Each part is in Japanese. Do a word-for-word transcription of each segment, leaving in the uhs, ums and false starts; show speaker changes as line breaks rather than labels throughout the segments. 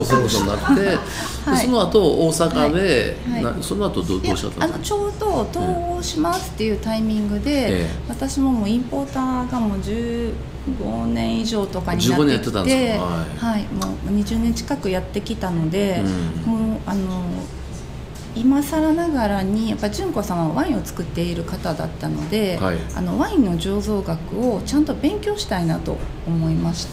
そういうことになって、はい、その後大阪で、はいはい、その後どうどうしちゃったんですか？
ちょうど統合しますっていうタイミングで、ええ、私ももうインポーターがもうじゅうごねん以上とかになってきて、じゅうごねんやってたんですか？はい、はい、もうにじゅうねん近くやってきたので、うん、もうあの今更ながらにやっぱり純子さんはワインを作っている方だったので、はい、あのワインの醸造学をちゃんと勉強したいなと思いまして、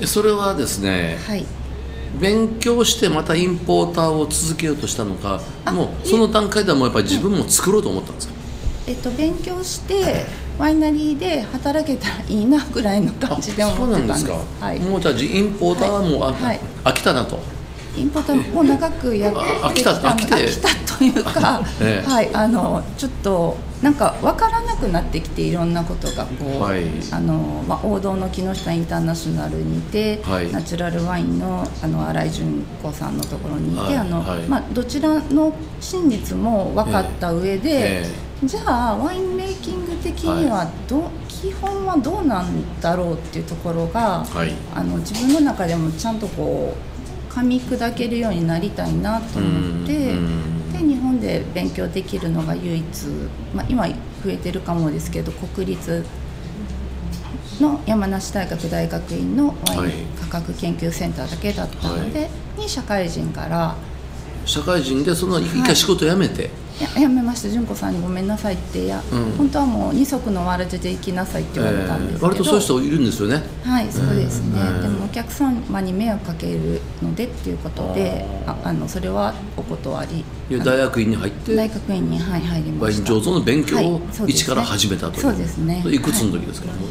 それはですね、はい、勉強してまたインポーターを続けようとしたのか、もうその段階ではもうやっぱり自分も作ろうと思ったんですか？
えっと、勉強してワイナリーで働けたらいいなぐらいの感じで思ってたんです。そうなんですか。はい、もうじゃあインポーターはもう、はいはい、飽きたなと。インポーターも長くやってきた飽きた、飽きたというか、ええ、はい、あのちょっとなんか分からなくなってきて、いろんなことがこう、はい、あのまあ、王道の木下インターナショナルにいて、はい、ナチュラルワインのあの新井純子さんのところにいて、はい、あのはい、まあ、どちらの真実も分かった上で、ええ、じゃあワインメイキング的にはど、はい、基本はどうなんだろうっていうところが、はい、あの自分の中でもちゃんとこう噛み砕けるようになりたいなと思って、で日本で勉強できるのが唯一、まあ、今増えてるかもですけど、国立の山梨大学大学院のワイン価格研究センターだけだったので、はい、に社会人から
社会人でその一回仕事辞めて、
はい、や, やめました。純子さんにごめんなさいって、や、うん、本当はもう二足のわらじで行きなさいって言われたんですけど、えー、割
とそういう人いるんですよね。
はい、そうですね、えー、でもお客様に迷惑かけるのでっていうことで、ああのそれはお断り。
大学院に入って
大学院に、はい、入りました。
ワイン醸造の勉強を一から始めたという。
そうですね。
いくつの時ですか？はい、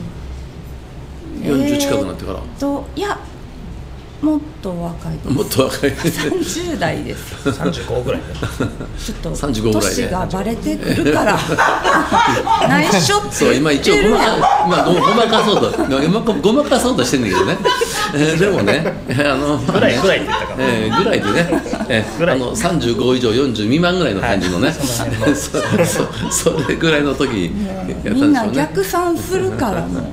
よんじゅう近くなってから。
えー、といやもっと若いです。
もっと若い
さんじゅう代です。
さんじゅうごぐらいで
ちょっと
さんじゅうごぐらいで
年がバレてくるから内緒って
そう今一応ごまか、まあ、ごまかそうと今ごまかそうとしてるんだけどね、えー、でもねあの
ぐらいぐらいって言ったから、
えー、ぐらいでね、えー、あのさんじゅうご以上よんじゅう未満ぐらいの感じのね、はい、そ, そ, それぐらいの時にやったんでしょうね。
みんな逆算するからもう、ね、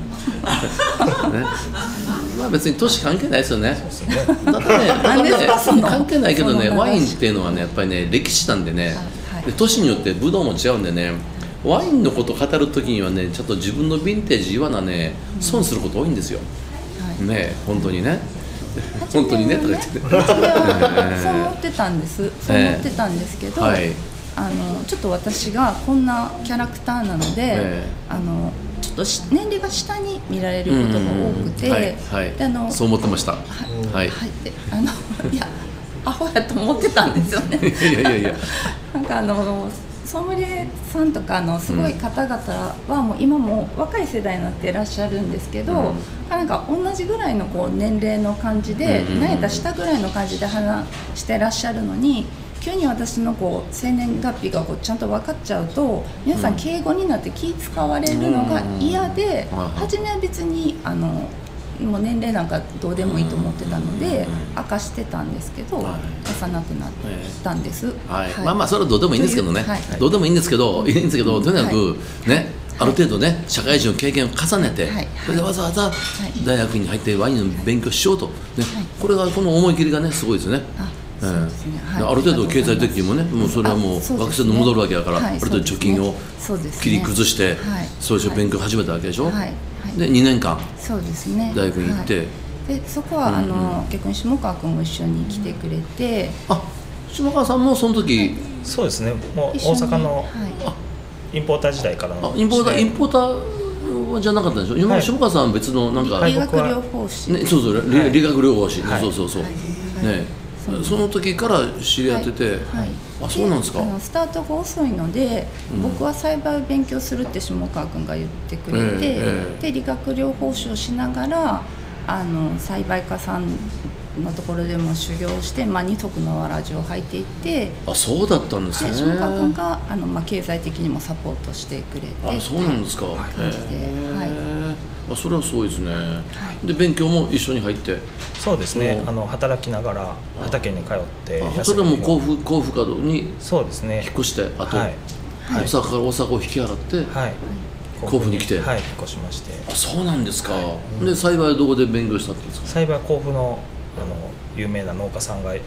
まあ別に年関係ないですよね。だってね、関係ないけどね、ワインっていうのはねやっぱりね歴史なんでね、はい、で年によってブドウも違うんでね、ワインのことを語るときにはねちょっと自分のヴィンテージ言わなね損すること多いんですよ、はい、ね本当にね本当にねとか言って
そう思ってたんですそう思ってたんですけど、えーはい、あのちょっと私がこんなキャラクターなので、えー、あのちょっと年齢が下に見られることが多くて、
はいはい、であのそう思ってました。はい、はい、
であのいやアホやと思ってたんですよね。
いやいやいや
なんかあのソムリエさんとかのすごい方々はもう今も若い世代になっていらっしゃるんですけど、うん、なんか同じぐらいのこう年齢の感じで、うん、何やったら下ぐらいの感じで話してらっしゃるのに、急に私のこう生年月日がこうちゃんと分かっちゃうと皆さん敬語になって気使われるのが嫌で、うん、初めは別にあのもう年齢なんかどうでもいいと思ってたので明かしてたんですけど、はい、明かさなくなったんです、
はいはい、まあまあそれはどうでもいいんですけどね、はい、どうでもいいんですけど、いいんですけど、とにかくね、ある程度ね社会人の経験を重ねて、はい、それでわざわざ大学に入ってワインの勉強しようと、ね、はい、これがこの思い切りがねすごいですね。えーね、はい、ある程度経済的にもね、もうそれはもう学生に戻るわけだから、はい、ある程度貯金を切り崩して、はい、そういう勉強を始めたわけでしょ、はいはい、でにねんかん
そうですね
大学に行って、はい、
でそこはあの、うん、逆に下川君も一緒に来てくれて、
あ、下川さんもその時、はい、
そうですね、もう大阪の、はい、インポーター時代からの
インポーターインポーターじゃなかったんでしょ、今、はい、下川さんは別のなんか
理学療法士、
ね、そうそう、はい、理学療法士、はい、そうそうそう、
はい、
ね、その時から知り合ってて、はいはい、あ、そうなんですか。
あのスタートが遅いので、うん、僕は栽培を勉強するって下川君が言ってくれて、えーえー、で理学療法士をしながらあの栽培家さんのところでも修行して、まあ、二足のわらじを履いていって、
あ、そうだったんですね。
下川君があの、まあ、経済的にもサポートしてくれて、
あ、そうなんですか、はい、
感じで、はい、
あ、それはすごいですね、はい、で勉強も一緒に入って。
そうですね、あの働きながら畑に通って、
あ、それも甲府甲府門に
そうですね
引っ越して、あと、はい、大阪から大阪を引き払って、はい、甲府に来て、
はい、引っ越しまして。
あ、そうなんですか、はい、で栽培はどこで勉強したんですか。
栽培は甲府のあの有名な農家さんがい